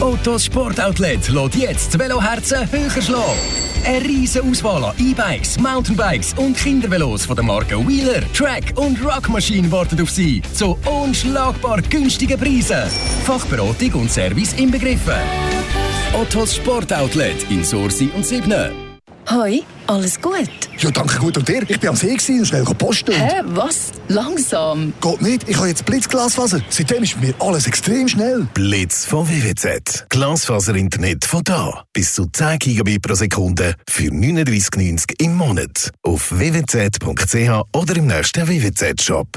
Ottos Sportoutlet lässt jetzt die Veloherzen höher schlagen. Eine riesen Auswahl an E-Bikes, Mountainbikes und Kindervelos von den Marken Wheeler, Track und Rockmachine warten auf Sie zu unschlagbar günstigen Preisen. Fachberatung und Service inbegriffen. Ottos Sportoutlet in Sursi und Sibne. Hoi, alles gut? Ja, danke gut. Und dir? Ich bin am See und schnell posten. Hä, was? Langsam? Geht nicht, ich habe jetzt Blitzglasfaser. Seitdem ist bei mir alles extrem schnell. Blitz von WWZ. Glasfaser-Internet von da. Bis zu 10 Gigabit pro Sekunde für 39,90 im Monat. Auf www.zwz.ch oder im nächsten WWZ-Shop.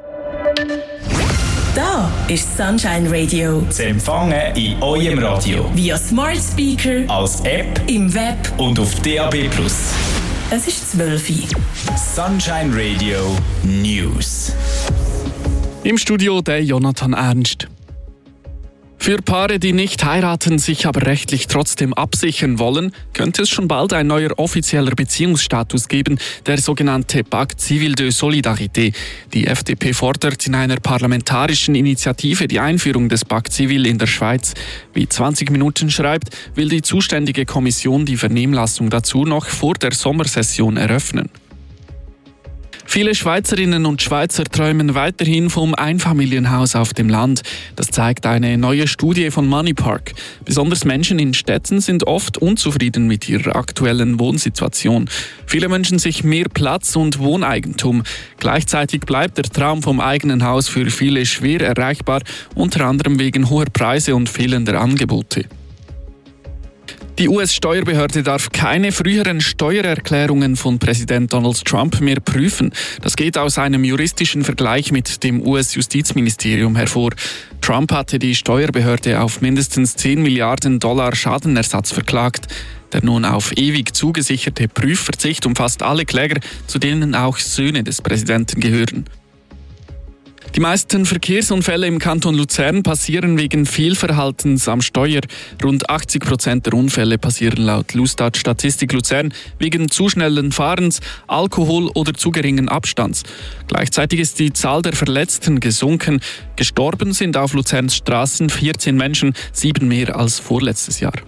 Da ist Sunshine Radio. Zu empfangen in eurem Radio. Via Smart Speaker, als App, im Web und auf DAB+. Es ist 12 Uhr. Sunshine Radio News. Im Studio der Jonathan Ernst. Für Paare, die nicht heiraten, sich aber rechtlich trotzdem absichern wollen, könnte es schon bald ein neuer offizieller Beziehungsstatus geben, der sogenannte Pacte Civil de Solidarité. Die FDP fordert in einer parlamentarischen Initiative die Einführung des Pacte Civil in der Schweiz. Wie 20 Minuten schreibt, will die zuständige Kommission die Vernehmlassung dazu noch vor der Sommersession eröffnen. Viele Schweizerinnen und Schweizer träumen weiterhin vom Einfamilienhaus auf dem Land. Das zeigt eine neue Studie von Moneypark. Besonders Menschen in Städten sind oft unzufrieden mit ihrer aktuellen Wohnsituation. Viele wünschen sich mehr Platz und Wohneigentum. Gleichzeitig bleibt der Traum vom eigenen Haus für viele schwer erreichbar, unter anderem wegen hoher Preise und fehlender Angebote. Die US-Steuerbehörde darf keine früheren Steuererklärungen von Präsident Donald Trump mehr prüfen. Das geht aus einem juristischen Vergleich mit dem US-Justizministerium hervor. Trump hatte die Steuerbehörde auf mindestens 10 Milliarden Dollar Schadenersatz verklagt. Der nun auf ewig zugesicherte Prüfverzicht umfasst alle Kläger, zu denen auch Söhne des Präsidenten gehören. Die meisten Verkehrsunfälle im Kanton Luzern passieren wegen Fehlverhaltens am Steuer. Rund 80% der Unfälle passieren laut Lustat Statistik Luzern wegen zu schnellen Fahrens, Alkohol oder zu geringen Abstands. Gleichzeitig ist die Zahl der Verletzten gesunken. Gestorben sind auf Luzerns Straßen 14 Menschen, 7 mehr als vorletztes Jahr.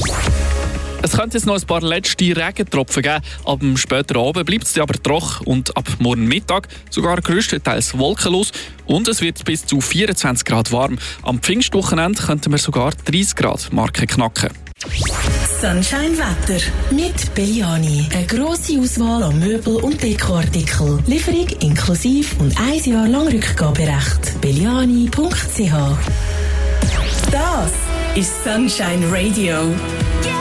Es könnte jetzt noch ein paar letzte Regentropfen geben. Ab dem späteren Abend bleibt es aber trocken und ab morgen Mittag sogar grösstenteils wolkenlos. Und es wird bis zu 24 Grad warm. Am Pfingstwochenende könnten wir sogar 30 Grad Marke knacken. Sunshine Wetter mit Belliani. Eine grosse Auswahl an Möbel- und Dekoartikel. Lieferung inklusive und 1 Jahr lang Rückgaberecht. Belliani.ch. Das ist Sunshine Radio.